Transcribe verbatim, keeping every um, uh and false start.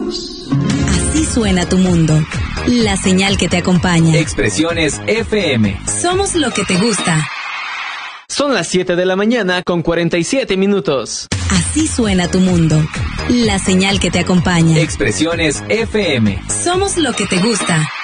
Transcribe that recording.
Así suena tu mundo. La señal que te acompaña. Expresiones F M. Somos lo que te gusta. Son las siete de la mañana con cuarenta y siete minutos. Así suena tu mundo. La señal que te acompaña. Expresiones F M. Somos lo que te gusta.